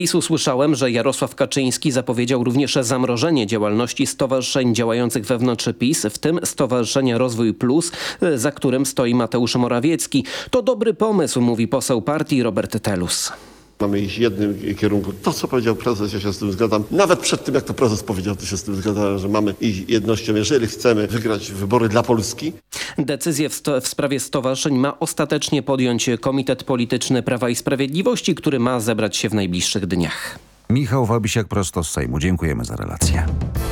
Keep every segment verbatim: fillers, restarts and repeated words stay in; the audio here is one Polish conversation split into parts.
PiS usłyszałem, że Jarosław Kaczyński zapowiedział również zamrożenie działalności stowarzyszeń działających wewnątrz PiS, w tym Stowarzyszenia Rozwój Plus, za którym stoi Mateusz Morawiecki. To dobry pomysł, mówi poseł partii Robert Telus. Mamy iść w jednym kierunku. To, co powiedział prezes, ja się z tym zgadzam. Nawet przed tym, jak to prezes powiedział, to się z tym zgadzam, że mamy iść jednością, jeżeli chcemy wygrać wybory dla Polski. Decyzję w, sto- w sprawie stowarzyszeń ma ostatecznie podjąć Komitet Polityczny Prawa i Sprawiedliwości, który ma zebrać się w najbliższych dniach. Michał Wabisiak prosto z Sejmu. Dziękujemy za relację.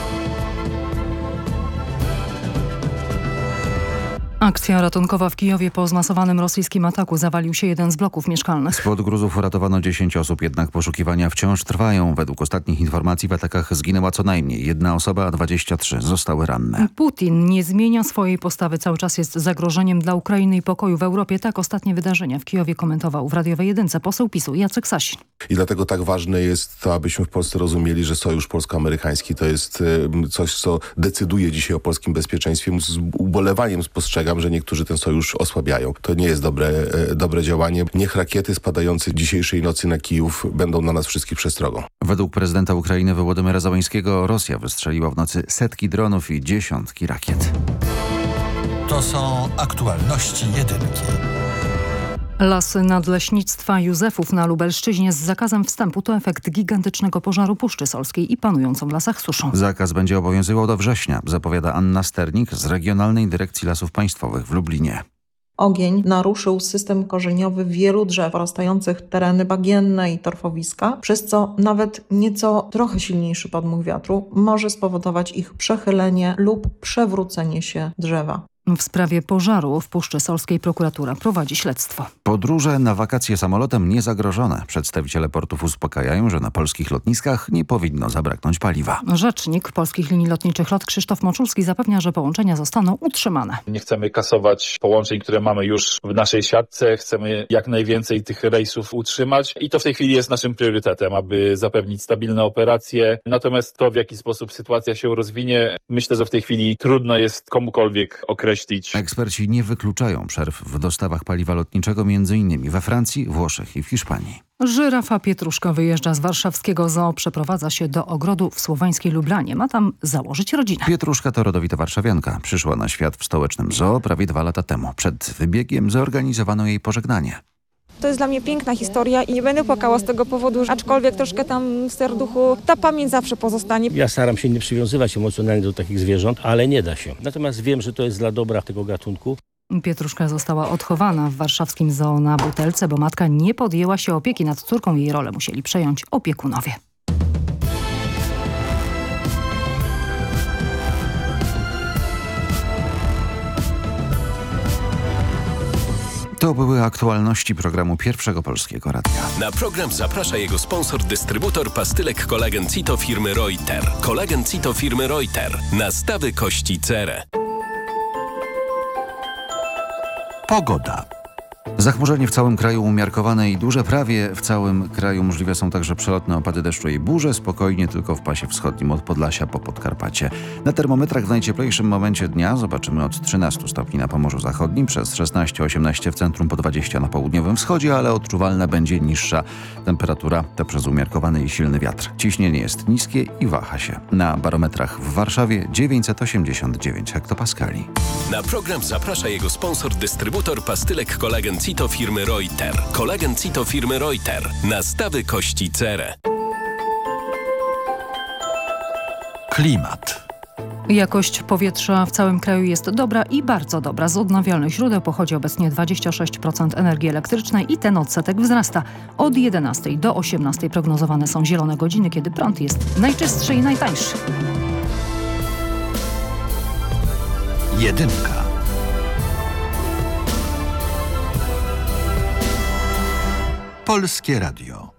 Akcja ratunkowa w Kijowie po zmasowanym rosyjskim ataku. Zawalił się jeden z bloków mieszkalnych. Spod gruzów uratowano dziesięć osób, jednak poszukiwania wciąż trwają. Według ostatnich informacji w atakach zginęła co najmniej jedna osoba, a dwadzieścia trzy zostały ranne. Putin nie zmienia swojej postawy. Cały czas jest zagrożeniem dla Ukrainy i pokoju w Europie. Tak ostatnie wydarzenia w Kijowie komentował w radiowej jedynce poseł PiSu Jacek Sasin. I dlatego tak ważne jest to, abyśmy w Polsce rozumieli, że sojusz polsko-amerykański to jest coś, co decyduje dzisiaj o polskim bezpieczeństwie. Z ubolewaniem spostrzegam, że niektórzy ten sojusz osłabiają. To nie jest dobre, dobre działanie. Niech rakiety spadające dzisiejszej nocy na Kijów będą na nas wszystkich przestrogą. Według prezydenta Ukrainy Wołodymyra Zełenskiego Rosja wystrzeliła w nocy setki dronów i dziesiątki rakiet. To są aktualności jedynki. Lasy Nadleśnictwa Józefów na Lubelszczyźnie z zakazem wstępu to efekt gigantycznego pożaru Puszczy Solskiej i panującą w lasach suszą. Zakaz będzie obowiązywał do września, zapowiada Anna Sternik z Regionalnej Dyrekcji Lasów Państwowych w Lublinie. Ogień naruszył system korzeniowy wielu drzew porastających tereny bagienne i torfowiska, przez co nawet nieco trochę silniejszy podmuch wiatru może spowodować ich przechylenie lub przewrócenie się drzewa. W sprawie pożaru w Puszczy Solskiej prokuratura prowadzi śledztwo. Podróże na wakacje samolotem niezagrożone. Przedstawiciele portów uspokajają, że na polskich lotniskach nie powinno zabraknąć paliwa. Rzecznik Polskich Linii Lotniczych LOT Krzysztof Moczulski zapewnia, że połączenia zostaną utrzymane. Nie chcemy kasować połączeń, które mamy już w naszej siatce. Chcemy jak najwięcej tych rejsów utrzymać i to w tej chwili jest naszym priorytetem, aby zapewnić stabilne operacje. Natomiast to, w jaki sposób sytuacja się rozwinie, myślę, że w tej chwili trudno jest komukolwiek określić. Eksperci nie wykluczają przerw w dostawach paliwa lotniczego między innymi we Francji, Włoszech i w Hiszpanii. Żyrafa Pietruszka wyjeżdża z warszawskiego zoo, przeprowadza się do ogrodu w słoweńskiej Lublanie. Ma tam założyć rodzinę. Pietruszka to rodowita warszawianka. Przyszła na świat w stołecznym zoo prawie dwa lata temu. Przed wybiegiem zorganizowano jej pożegnanie. To jest dla mnie piękna historia i nie będę płakała z tego powodu, aczkolwiek troszkę tam w serduchu ta pamięć zawsze pozostanie. Ja staram się nie przywiązywać emocjonalnie do takich zwierząt, ale nie da się. Natomiast wiem, że to jest dla dobra tego gatunku. Pietruszka została odchowana w warszawskim zoo na butelce, bo matka nie podjęła się opieki nad córką. Jej rolę musieli przejąć opiekunowie. To były aktualności programu Pierwszego Polskiego Radia. Na program zaprasza jego sponsor, dystrybutor pastylek Kolagen Cito firmy Reuter. Kolagen Cito firmy Reuter. Nastawy kości cerę. Pogoda. Zachmurzenie w całym kraju umiarkowane i duże. Prawie w całym kraju możliwe są także przelotne opady deszczu i burze. Spokojnie tylko w pasie wschodnim od Podlasia po Podkarpacie. Na termometrach w najcieplejszym momencie dnia zobaczymy od trzynastu stopni na Pomorzu Zachodnim, przez szesnaście osiemnaście w centrum, po dwadzieścia na południowym wschodzie, ale odczuwalna będzie niższa temperatura, to przez umiarkowany i silny wiatr. Ciśnienie jest niskie i waha się. Na barometrach w Warszawie dziewięćset osiemdziesiąt dziewięć hektopaskali. Na program zaprasza jego sponsor, dystrybutor pastylek Kolagen Cito firmy Reuter. Kolagen Cito firmy Reuter. Nastawy kości cerę. Klimat. Jakość powietrza w całym kraju jest dobra i bardzo dobra. Z odnawialnych źródeł pochodzi obecnie dwadzieścia sześć procent energii elektrycznej i ten odsetek wzrasta. Od jedenastej do osiemnastej prognozowane są zielone godziny, kiedy prąd jest najczystszy i najtańszy. Jedynka. Polskie Radio.